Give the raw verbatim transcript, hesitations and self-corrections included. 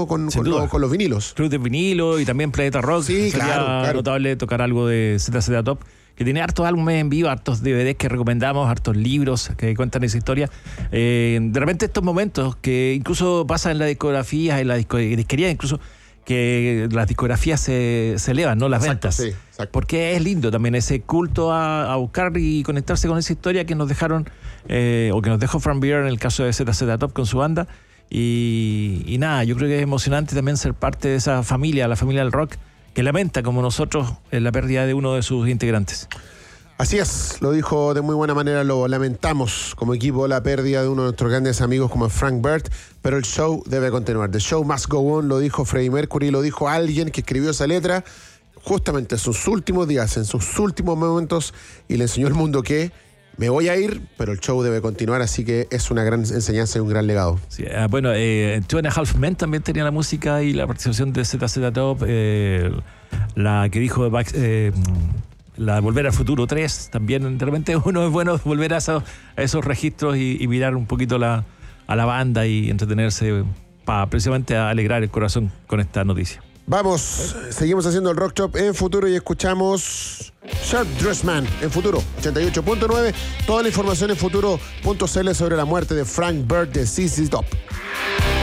¿no? Con, con, lo, con los vinilos. Club de vinilo y también Planeta Rock. Sí, sería claro, claro. notable tocar algo de Z Z Top, que tiene hartos álbumes en vivo, hartos D V Ds que recomendamos, hartos libros que cuentan esa historia. Eh, de repente estos momentos que incluso pasan en la discografía, en la disco, disquería incluso, que las discografías se, se elevan, ¿no? Las Exacto, ventas. sí, exacto. Porque es lindo también ese culto a, a buscar y conectarse con esa historia que nos dejaron, eh, o que nos dejó Frank Beard en el caso de Z Z Top con su banda. Y, y nada, yo creo que es emocionante también ser parte de esa familia, la familia del rock, que lamenta como nosotros la pérdida de uno de sus integrantes. Así es, lo dijo de muy buena manera, lo lamentamos como equipo la pérdida de uno de nuestros grandes amigos como Frank Beard, pero el show debe continuar. The show must go on, lo dijo Freddie Mercury, lo dijo alguien que escribió esa letra justamente en sus últimos días, en sus últimos momentos, y le enseñó al mundo que me voy a ir, pero el show debe continuar, así que es una gran enseñanza y un gran legado. Sí, eh, bueno, eh, Two and a Half Men también tenía la música y la participación de Z Z Top, eh, la que dijo eh, la Volver al Futuro tres, también de repente uno es bueno volver a esos, a esos registros y, y mirar un poquito la, a la banda y entretenerse para precisamente alegrar el corazón con esta noticia. Vamos, seguimos haciendo el Rock Shop en Futuro y escuchamos Sharp Dressed Man en Futuro ochenta y ocho punto nueve. Toda la información en futuro punto c l sobre la muerte de Frank Beard de Z Z Top.